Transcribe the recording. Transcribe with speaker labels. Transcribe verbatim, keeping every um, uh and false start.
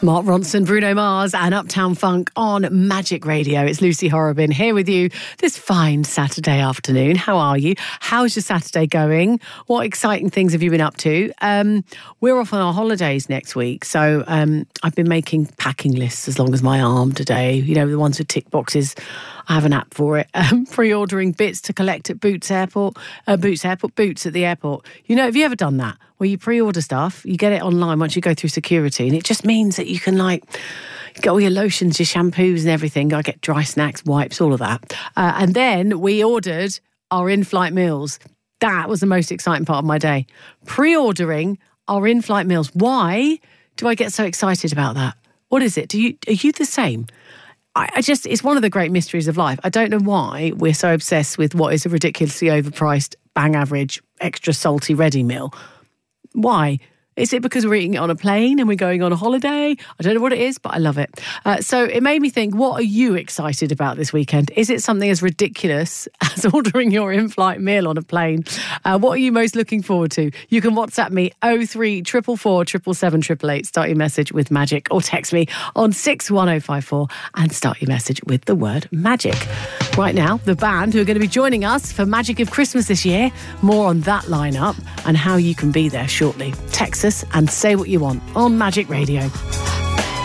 Speaker 1: Mark Ronson, Bruno Mars and Uptown Funk on Magic Radio. It's Lucy Horrobin here with you this fine Saturday afternoon. How are you? How's your Saturday going? What exciting things have you been up to? Um, we're off on our holidays next week, so um, I've been making packing lists as long as my arm today. You know, the ones with tick boxes. I have an app for it. Um, pre-ordering bits to collect at Boots Airport, uh, Boots Airport, Boots at the airport. You know, have you ever done that? Where you pre-order stuff, you get it online once you go through security, and it just means that you can like get all your lotions, your shampoos and everything. I get dry snacks, wipes, all of that. Uh, and then we ordered our in-flight meals. That was the most exciting part of my day. Pre-ordering our in-flight meals. Why do I get so excited about that? What is it? Do you are you the same? I, I just, it's one of the great mysteries of life. I don't know why we're so obsessed with what is a ridiculously overpriced, bang average, extra salty ready meal. Why? Is it because we're eating it on a plane and we're going on a holiday? I don't know what it is, but I love it. Uh, so it made me think, what are you excited about this weekend? Is it something as ridiculous as ordering your in-flight meal on a plane? Uh, what are you most looking forward to? You can WhatsApp me oh three four four four, seven seven seven eight eight. Start your message with magic, or text me on six one oh five four and start your message with the word magic. Right now, the band who are going to be joining us for Magic of Christmas this year. More on that lineup and how you can be there shortly. Text us and say what you want on Magic Radio.